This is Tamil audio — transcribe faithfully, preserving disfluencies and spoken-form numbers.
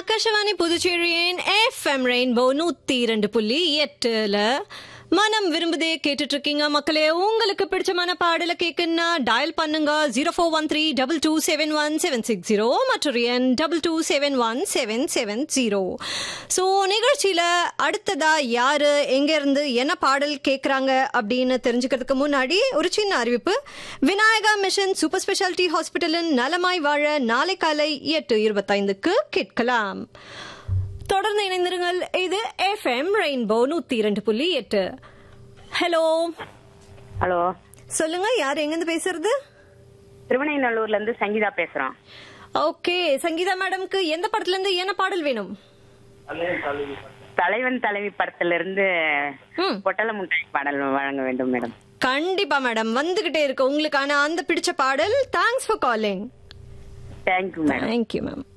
ஆகாஷவாணி புதுச்சேரியின் எஃப்எம் ரெயின்போ நூத்தி இரண்டு புள்ளி எட்டுல மனம் விரும்புதே கேட்டுட்டு இருக்கீங்க மக்களே. உங்களுக்கு பிடிச்சமான பாடல கேக்குன்னா டயல் பண்ணுங்க zero four one three double two seven one seven six zero மற்றும் எண் double two seven one seven seven zero. So நிகழ்ச்சியில அடுத்ததா யாரு எங்க இருந்து என்ன பாடல் கேட்கறாங்க அப்படின்னு தெரிஞ்சுக்கிறதுக்கு முன்னாடி ஒரு சின்ன அறிவிப்பு. விநாயகா மிஷன் சூப்பர் ஸ்பெஷாலிட்டி ஹாஸ்பிட்டலின் நலமாய் வாழ நாளை காலை எட்டு இருபத்தைந்துக்கு கேட்கலாம். தொடர்ந்து இணைந்திருங்கள். இது எஃப்எம் ரெயின்போ நூத்தி இரண்டு புள்ளி எட்டு. ஹலோ ஹலோ, சொல்லுங்க, யார் எங்கிருந்து பேசுறது? திருவனைநல்லூர்ல இருந்து சங்கீதா பேசுறோம். ஓகே, சங்கீதா மேடம்க்கு எந்த படத்துல இருந்து என்ன பாடல் வேணும்? தலைவன் தலைவி படத்துல இருந்து பொட்டல முட்டாய் பாடல் வழங்க வேண்டும் மேடம். கண்டிப்பா மேடம், வந்துகிட்டே இருக்கு உங்களுக்கான அந்த பிடிச்ச பாடல். Thanks for calling. Thank you madam. Thank you ma'am.